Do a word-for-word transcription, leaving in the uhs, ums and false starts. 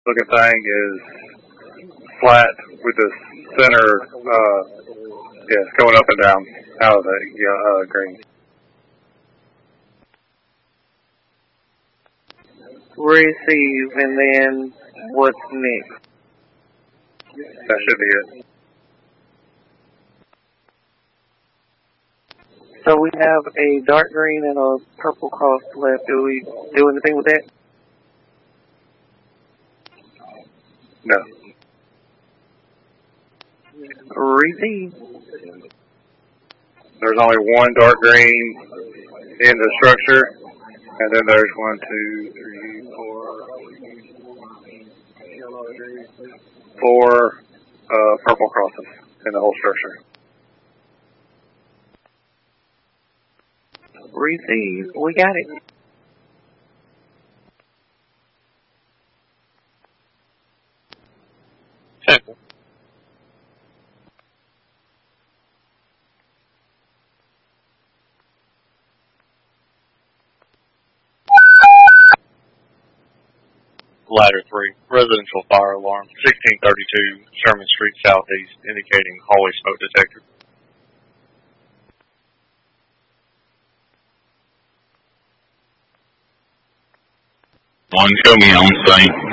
looking thing is flat with the center, uh, yeah, it's going up and down out of the yeah, uh, green. Receive, and then what's next? That should be it. So we have a dark green and a purple cross left. Do we do anything with that? No. Receive. There's only one dark green in the structure, and then there's one, two, three, four, four uh, purple crosses in the whole structure. Receive. We got it. Simple. Ladder three, residential fire alarm, sixteen thirty-two Sherman Street Southeast, indicating hallway smoke detector. One, show me on site.